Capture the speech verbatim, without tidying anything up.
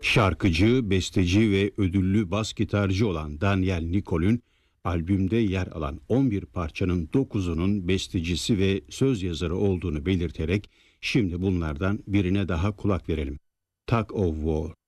Şarkıcı, besteci ve ödüllü bas gitarcı olan Daniel Nichol'ün albümde yer alan on bir parçanın dokuzunun bestecisi ve söz yazarı olduğunu belirterek şimdi bunlardan birine daha kulak verelim. Tug of War.